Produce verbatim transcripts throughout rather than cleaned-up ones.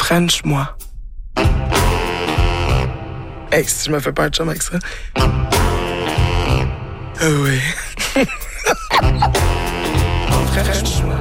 French, moi. Hey, si je me fais pas un chum avec ça. Ah oui. French, moi.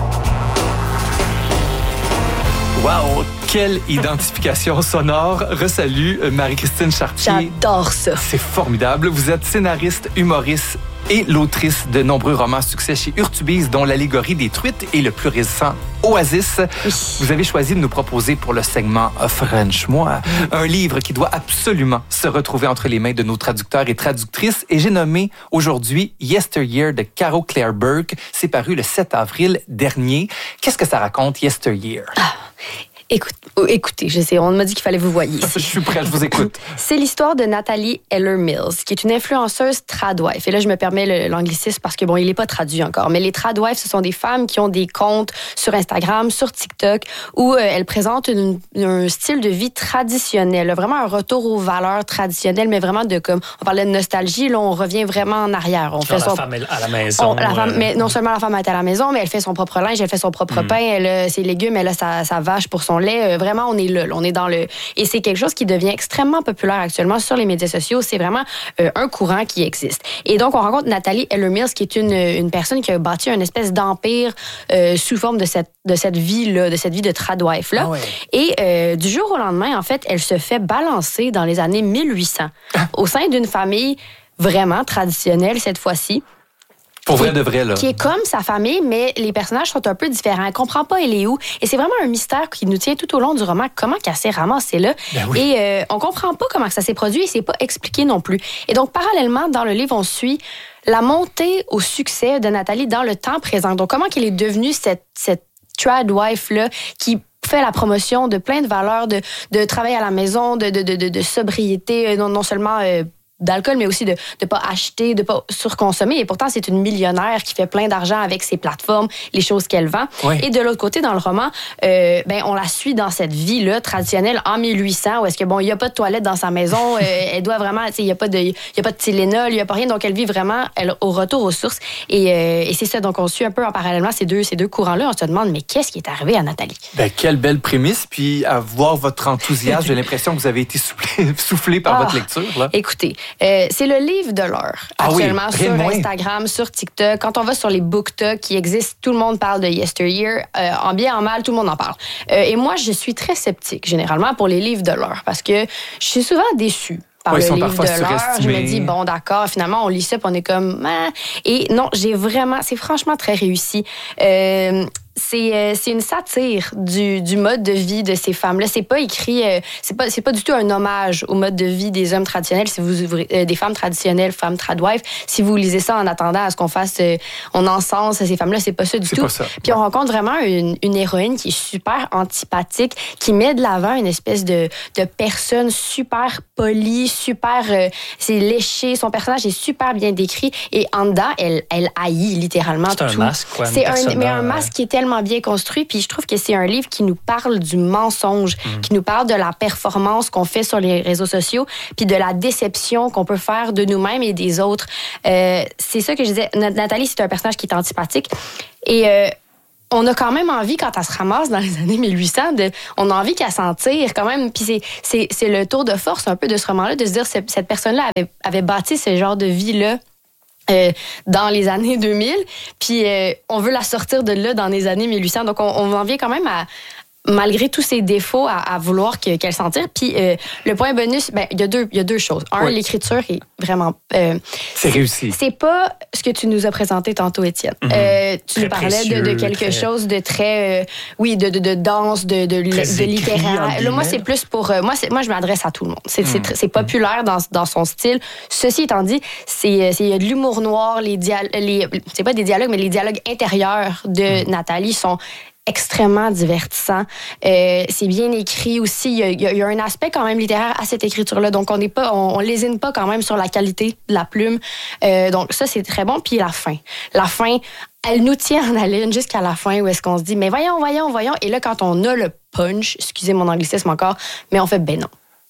Wow! Quelle identification sonore! Resalut Marie-Christine Chartier. J'adore ça. C'est formidable. Vous êtes scénariste, humoriste et l'autrice de nombreux romans à succès chez Urtubise, dont L'allégorie des truites et le plus récent Oasis. Oui. Vous avez choisi de nous proposer pour le segment French Moi un livre qui doit absolument se retrouver entre les mains de nos traducteurs et traductrices. Et j'ai nommé aujourd'hui Yesteryear de Caro Claire Burke. C'est paru le sept avril dernier. Qu'est-ce que ça raconte, Yesteryear? Ah. Écoute, écoutez, je sais, on m'a dit qu'il fallait vous voyer. Je suis prêt, je vous écoute. C'est l'histoire de Nathalie Eller-Mills, qui est une influenceuse tradwife. Et là, je me permets le, l'anglicisme parce que, bon, il n'est pas traduit encore. Mais les tradwives, ce sont des femmes qui ont des comptes sur Instagram, sur TikTok, où euh, elles présentent une, un style de vie traditionnel. Vraiment un retour aux valeurs traditionnelles, mais vraiment de, comme, on parlait de nostalgie, là, on revient vraiment en arrière. On fait la son... femme à la maison. On, la femme, euh... mais non seulement la femme est à la maison, mais elle fait son propre linge, elle fait son propre mm. pain, elle a ses légumes, elle a sa, sa vache pour son lait. Euh, vraiment, on est là, là, on est dans le... Et c'est quelque chose qui devient extrêmement populaire actuellement sur les médias sociaux. C'est vraiment euh, un courant qui existe. Et donc, on rencontre Nathalie Eller-Mills, qui est une, une personne qui a bâti une espèce d'empire euh, sous forme de cette, de cette vie-là, de cette vie de tradwife-là. Ah ouais. Et euh, du jour au lendemain, en fait, elle se fait balancer dans les années mille huit cents ah. au sein d'une famille vraiment traditionnelle cette fois-ci. Pour vrai de vrai, là. Qui est comme sa famille, mais les personnages sont un peu différents. Elle comprend pas elle est où. Et c'est vraiment un mystère qui nous tient tout au long du roman. Comment qu'elle s'est ramassée là. Ben oui. Et euh, on comprend pas comment que ça s'est produit et c'est pas expliqué non plus. Et donc, parallèlement, dans le livre, on suit la montée au succès de Nathalie dans le temps présent. Donc, comment qu'elle est devenue cette, cette tradwife-là qui fait la promotion de plein de valeurs, de, de travail à la maison, de, de, de, de, de sobriété, non, non seulement... Euh, d'alcool, mais aussi de ne pas acheter, de ne pas surconsommer. Et pourtant, c'est une millionnaire qui fait plein d'argent avec ses plateformes, les choses qu'elle vend. Oui. Et de l'autre côté, dans le roman, euh, ben, on la suit dans cette vie-là traditionnelle en mille huit cents, où est-ce que bon, il n'y a pas de toilette dans sa maison, euh, elle doit vraiment, il n'y a pas de, il y a pas de Tylenol, il n'y a pas rien, donc elle vit vraiment elle, au retour aux sources. Et, euh, et c'est ça, donc on suit un peu en parallèlement ces deux, ces deux courants-là. On se demande, mais qu'est-ce qui est arrivé à Nathalie? Ben, quelle belle prémisse, puis à voir votre enthousiasme, j'ai l'impression que vous avez été soufflé, soufflé par ah, votre lecture. Là. Écoutez, Euh, c'est le livre de l'heure, actuellement, ah oui, sur moins. Instagram, sur TikTok. Quand on va sur les BookTok qui existent, tout le monde parle de Yesteryear. Euh, en bien, en mal, tout le monde en parle. Euh, et moi, je suis très sceptique, généralement, pour les livres de l'heure, parce que je suis souvent déçue. Par oui, le livre de l'heure, je me dis, bon, d'accord, finalement, on lit ça, puis on est comme... Ah. Et non, j'ai vraiment... C'est franchement très réussi. Euh, c'est, euh, c'est une satire du, du mode de vie de ces femmes-là. C'est pas écrit... Euh, c'est pas, c'est pas du tout un hommage au mode de vie des hommes traditionnels, si vous ouvrez, euh, des femmes traditionnelles, femmes tradwives. Si vous lisez ça en attendant à ce qu'on fasse... Euh, on encense ces femmes-là, c'est pas ça du c'est tout. Pas ça. Puis on rencontre vraiment une, une héroïne qui est super antipathique, qui met de l'avant une espèce de, de personne super polie, super... Euh, c'est léché. Son personnage est super bien décrit. Et en dedans, elle, elle haït littéralement c'est tout. C'est un masque, quoi. C'est un, mais un masque qui est tellement bien construit. Puis je trouve que c'est un livre qui nous parle du mensonge, mmh. qui nous parle de la performance qu'on fait sur les réseaux sociaux, puis de la déception qu'on peut faire de nous-mêmes et des autres. Euh, c'est ça que je disais. Nathalie, c'est un personnage qui est antipathique. Et... Euh, on a quand même envie, quand elle se ramasse dans les années mille huit cents, de, on a envie qu'elle s'en tire quand même. Puis c'est, c'est, c'est le tour de force un peu de ce roman-là, de se dire que cette personne-là avait, avait bâti ce genre de vie-là euh, dans les années deux mille. Puis euh, on veut la sortir de là dans les années mille huit cents. Donc on, on en vient quand même à... malgré tous ses défauts, à, à vouloir que, qu'elle s'en tire. Puis euh, le point bonus, ben il y a deux, il y a deux choses. Un, oui. l'écriture est vraiment... Euh, c'est réussi. C'est pas ce que tu nous as présenté tantôt, Étienne. Mm-hmm. Euh, tu très nous parlais précieux, de, de quelque très... chose de très... Euh, oui, de, de, de danse, de, de, de littéraire. Là, moi, c'est plus pour... Euh, moi, c'est, moi, je m'adresse à tout le monde. C'est, mm. c'est, c'est populaire dans, dans son style. Ceci étant dit, c'est, c'est, il y a de l'humour noir. Les dialogues... Les, c'est pas des dialogues, mais les dialogues intérieurs de mm. Nathalie sont... extrêmement divertissant. Euh, c'est bien écrit aussi. Il y, a, il y a un aspect quand même littéraire à cette écriture-là. Donc, on n'est pas, on, on lésine pas quand même sur la qualité de la plume. Euh, donc, ça, c'est très bon. Puis la fin. La fin, elle nous tient en haleine jusqu'à la fin où est-ce qu'on se dit, mais voyons, voyons, voyons. Et là, quand on a le punch, excusez mon anglicisme encore, mais on fait, ben non.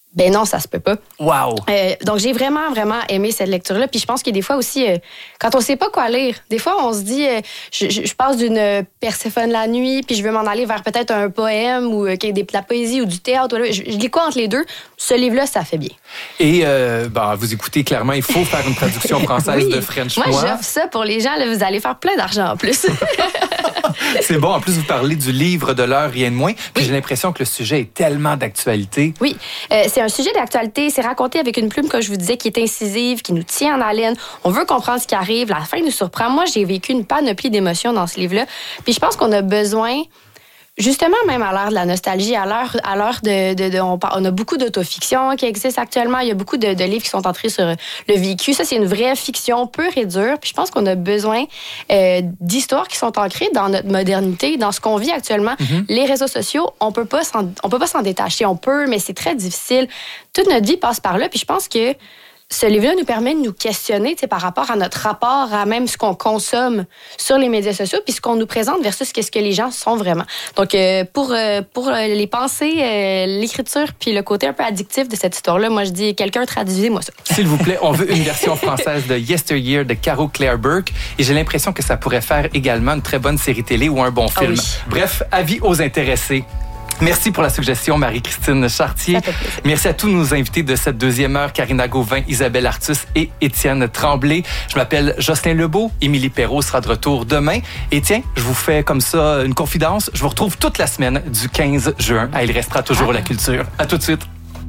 Ben non, ça se peut pas. Wow! Euh, donc, j'ai vraiment, vraiment aimé cette lecture-là. Puis je pense que des fois aussi, euh, quand on sait pas quoi lire, des fois, on se dit, euh, je, je, je passe d'une Perséphone la nuit, puis je veux m'en aller vers peut-être un poème ou euh, des, de la poésie ou du théâtre. Ou, je, je lis quoi entre les deux? Ce livre-là, ça fait bien. Et, euh, ben, vous écoutez clairement, il faut faire une traduction française oui. de French Moi. Moi, j'offre ça pour les gens. Là, vous allez faire plein d'argent en plus. C'est bon. En plus, vous parlez du livre de l'heure, rien de moins. Puis oui. j'ai l'impression que le sujet est tellement d'actualité. Oui. Euh, c'est un sujet d'actualité. C'est raconté avec une plume, comme je vous disais, qui est incisive, qui nous tient en haleine. On veut comprendre ce qui arrive. La fin nous surprend. Moi, j'ai vécu une panoplie d'émotions dans ce livre-là. Puis je pense qu'on a besoin... Justement, même à l'heure de la nostalgie, à l'heure, à l'heure de... de, de on, on a beaucoup d'autofiction qui existe actuellement. Il y a beaucoup de, de livres qui sont entrés sur le vécu. Ça, c'est une vraie fiction pure et dure. Puis je pense qu'on a besoin euh, d'histoires qui sont ancrées dans notre modernité, dans ce qu'on vit actuellement. Mm-hmm. Les réseaux sociaux, on peut pas s'en, on peut pas s'en détacher. On peut, mais c'est très difficile. Toute notre vie passe par là. Puis je pense que ce livre-là nous permet de nous questionner par rapport à notre rapport à même ce qu'on consomme sur les médias sociaux puis ce qu'on nous présente versus qu'est-ce que les gens sont vraiment. Donc, euh, pour, euh, pour les pensées, euh, l'écriture puis le côté un peu addictif de cette histoire-là, moi, je dis, quelqu'un traduisez-moi ça. S'il vous plaît, on veut une version française de Yesteryear de Caro Claire Burke et j'ai l'impression que ça pourrait faire également une très bonne série télé ou un bon film. Ah oui. Bref, avis aux intéressés. Merci pour la suggestion, Marie-Christine Chartier. Merci à tous nos invités de cette deuxième heure, Karina Gauvin, Isabelle Artus et Étienne Tremblay. Je m'appelle Jocelyn Lebeau. Émilie Perrault sera de retour demain. Et tiens, je vous fais comme ça une confidence. Je vous retrouve toute la semaine du quinze juin. Ah, il restera toujours ah. la culture. À tout de suite.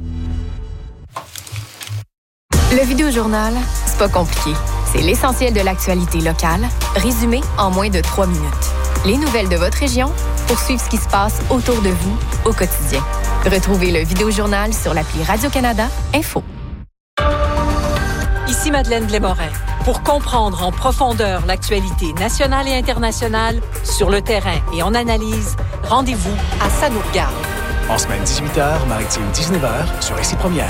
Le Vidéojournal, c'est pas compliqué. C'est l'essentiel de l'actualité locale, résumé en moins de trois minutes. Les nouvelles de votre région pour suivre ce qui se passe autour de vous au quotidien. Retrouvez le Vidéojournal sur l'appli Radio-Canada Info. Ici Madeleine Blais-Morin. Pour comprendre en profondeur l'actualité nationale et internationale, sur le terrain et en analyse, rendez-vous à Ça nous regarde. En semaine dix-huit heures, maritime dix-neuf heures, sur Ici Première.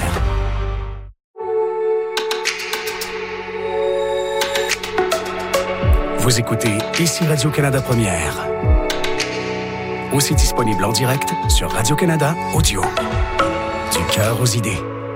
Vous écoutez Ici Radio-Canada Première. Aussi disponible en direct sur Radio-Canada Audio. Du cœur aux idées.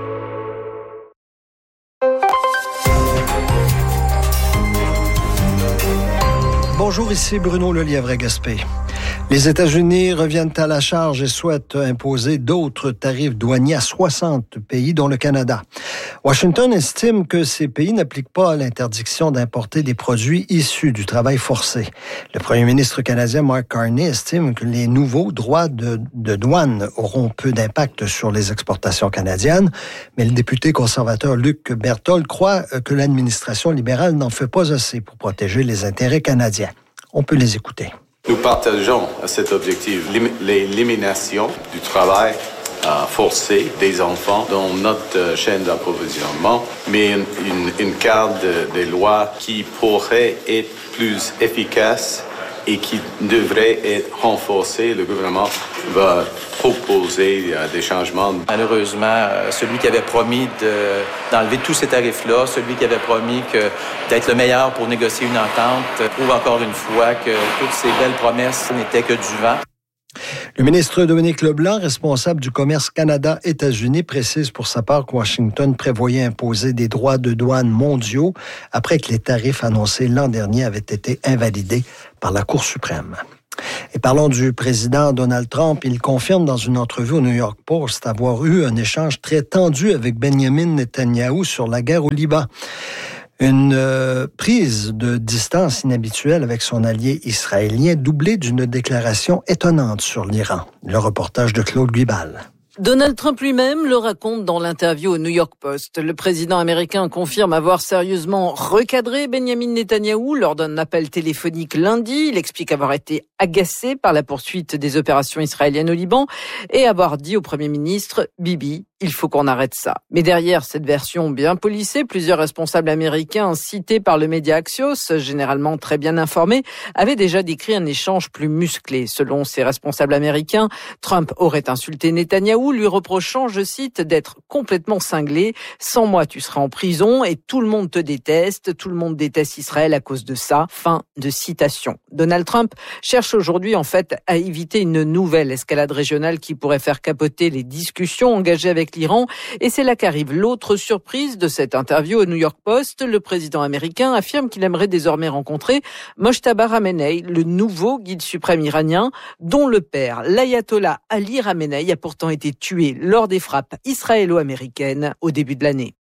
Bonjour, ici Bruno Lelièvre-Gaspé. Les États-Unis reviennent à la charge et souhaitent imposer d'autres tarifs douaniers à soixante pays, dont le Canada. Washington estime que ces pays n'appliquent pas l'interdiction d'importer des produits issus du travail forcé. Le premier ministre canadien Mark Carney estime que les nouveaux droits de, de douane auront peu d'impact sur les exportations canadiennes, mais le député conservateur Luc Berthold croit que l'administration libérale n'en fait pas assez pour protéger les intérêts canadiens. On peut les écouter. Nous partageons cet objectif, l'élimination du travail euh, forcé des enfants dans notre euh, chaîne d'approvisionnement, mais une, une, une carte de, des lois qui pourrait être plus efficace et qui devrait être renforcée. Le gouvernement va proposer euh, des changements. Malheureusement, euh, celui qui avait promis de, d'enlever tous ces tarifs-là, celui qui avait promis que, d'être le meilleur pour négocier une entente, euh, prouve encore une fois que toutes ces belles promesses n'étaient que du vent. Le ministre Dominique Leblanc, responsable du commerce Canada-États-Unis, précise pour sa part que Washington prévoyait imposer des droits de douane mondiaux après que les tarifs annoncés l'an dernier avaient été invalidés par la Cour suprême. Et parlons du président Donald Trump. Il confirme dans une entrevue au New York Post avoir eu un échange très tendu avec Benjamin Netanyahou sur la guerre au Liban. Une euh, prise de distance inhabituelle avec son allié israélien, doublée d'une déclaration étonnante sur l'Iran. Le reportage de Claude Guibal. Donald Trump lui-même le raconte dans l'interview au New York Post. Le président américain confirme avoir sérieusement recadré Benjamin Netanyahou lors d'un appel téléphonique lundi. Il explique avoir été agacé par la poursuite des opérations israéliennes au Liban et avoir dit au Premier ministre « Bibi, il faut qu'on arrête ça ». Mais derrière cette version bien polissée, plusieurs responsables américains cités par le média Axios, généralement très bien informés, avaient déjà décrit un échange plus musclé. Selon ces responsables américains, Trump aurait insulté Netanyahou Netanyahou, lui reprochant, je cite, d'être complètement cinglé. Sans moi, tu seras en prison et tout le monde te déteste. Tout le monde déteste Israël à cause de ça. Fin de citation. Donald Trump cherche aujourd'hui, en fait, à éviter une nouvelle escalade régionale qui pourrait faire capoter les discussions engagées avec l'Iran. Et c'est là qu'arrive l'autre surprise de cette interview au New York Post. Le président américain affirme qu'il aimerait désormais rencontrer Mojtaba Khamenei, le nouveau guide suprême iranien, dont le père, l'ayatollah Ali Khamenei, a pourtant été tué lors des frappes israélo-américaines au début de l'année.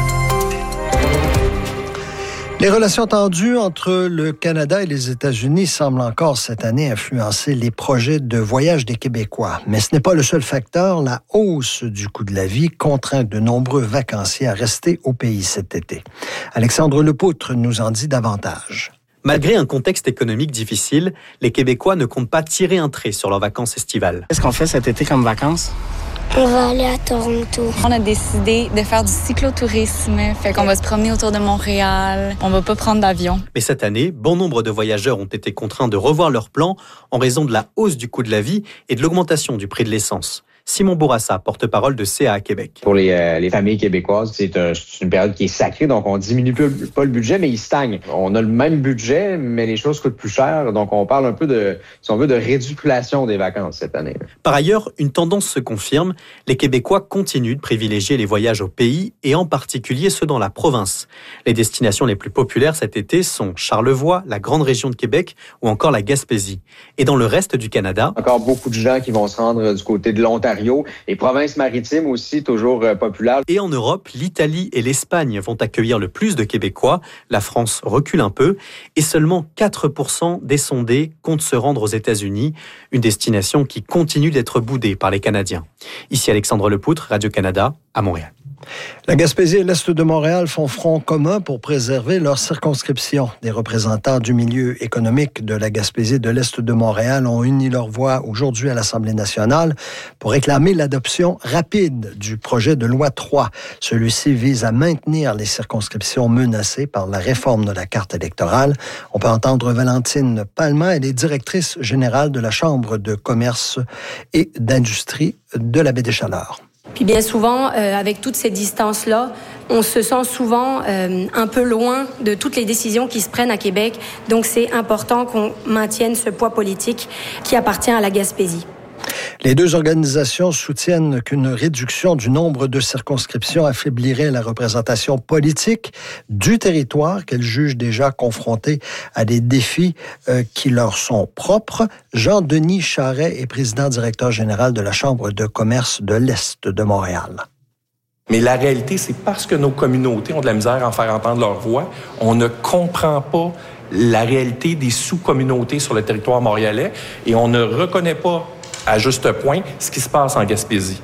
Les relations tendues entre le Canada et les États-Unis semblent encore cette année influencer les projets de voyage des Québécois. Mais ce n'est pas le seul facteur. La hausse du coût de la vie contraint de nombreux vacanciers à rester au pays cet été. Alexandre Lepoutre nous en dit davantage. Malgré un contexte économique difficile, les Québécois ne comptent pas tirer un trait sur leurs vacances estivales. Qu'est-ce qu'on fait cet été comme vacances? On va aller à Toronto. On a décidé de faire du cyclotourisme, fait qu'on va se promener autour de Montréal. On va pas prendre d'avion. Mais cette année, bon nombre de voyageurs ont été contraints de revoir leurs plans en raison de la hausse du coût de la vie et de l'augmentation du prix de l'essence. Simon Bourassa, porte-parole de C A A Québec. Pour les, euh, les familles québécoises, c'est, un, c'est une période qui est sacrée, donc on diminue pas le budget, mais il stagne. On a le même budget, mais les choses coûtent plus cher, donc on parle un peu de, si on veut, de réduction des vacances cette année. Par ailleurs, une tendance se confirme. Les Québécois continuent de privilégier les voyages au pays et en particulier ceux dans la province. Les destinations les plus populaires cet été sont Charlevoix, la grande région de Québec ou encore la Gaspésie. Et dans le reste du Canada, encore beaucoup de gens qui vont se rendre du côté de l'Ontario. Les provinces maritimes aussi, toujours euh, populaires. Et en Europe, l'Italie et l'Espagne vont accueillir le plus de Québécois. La France recule un peu. Et seulement quatre pour cent des sondés comptent se rendre aux États-Unis, une destination qui continue d'être boudée par les Canadiens. Ici Alexandre Lepoutre, Radio-Canada, à Montréal. La Gaspésie et l'Est de Montréal font front commun pour préserver leur circonscription. Des représentants du milieu économique de la Gaspésie et de l'Est de Montréal ont uni leur voix aujourd'hui à l'Assemblée nationale pour réclamer l'adoption rapide du projet de loi trois. Celui-ci vise à maintenir les circonscriptions menacées par la réforme de la carte électorale. On peut entendre Valentine Palma, elle est directrice générale de la Chambre de commerce et d'industrie de la Baie des Chaleurs. Puis bien souvent, euh, avec toutes ces distances-là, on se sent souvent euh, un peu loin de toutes les décisions qui se prennent à Québec. Donc c'est important qu'on maintienne ce poids politique qui appartient à la Gaspésie. Les deux organisations soutiennent qu'une réduction du nombre de circonscriptions affaiblirait la représentation politique du territoire qu'elles jugent déjà confronté à des défis euh, qui leur sont propres. Jean-Denis Charret est président directeur général de la Chambre de commerce de l'Est de Montréal. Mais la réalité, c'est parce que nos communautés ont de la misère à en faire entendre leur voix, on ne comprend pas la réalité des sous-communautés sur le territoire montréalais et on ne reconnaît pas à juste point ce qui se passe en Gaspésie.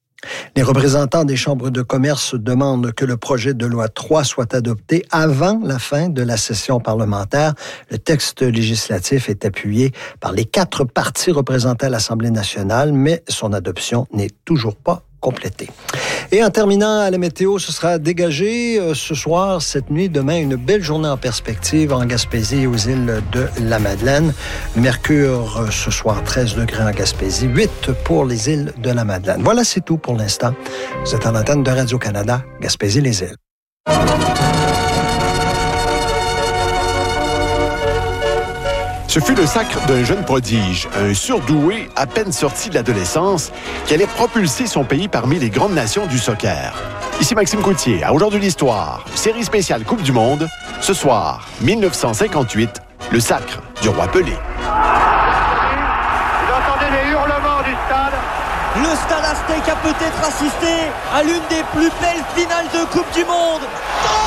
Les représentants des chambres de commerce demandent que le projet de loi trois soit adopté avant la fin de la session parlementaire. Le texte législatif est appuyé par les quatre partis représentés à l'Assemblée nationale, mais son adoption n'est toujours pas complétée. Et en terminant à la météo, ce sera dégagé euh, ce soir, cette nuit, demain, une belle journée en perspective en Gaspésie et aux îles de la Madeleine. Mercure euh, ce soir, treize degrés en Gaspésie, huit pour les îles de la Madeleine. Voilà, c'est tout pour l'instant. Vous êtes en antenne de Radio-Canada, Gaspésie-les-Îles. Ce fut le sacre d'un jeune prodige, un surdoué à peine sorti de l'adolescence, qui allait propulser son pays parmi les grandes nations du soccer. Ici Maxime Coutier, à Aujourd'hui l'Histoire, série spéciale Coupe du Monde. Ce soir, dix-neuf cent cinquante-huit, le sacre du roi Pelé. Vous entendez les hurlements du stade. Le Stade Aztèque a peut-être assisté à l'une des plus belles finales de Coupe du Monde.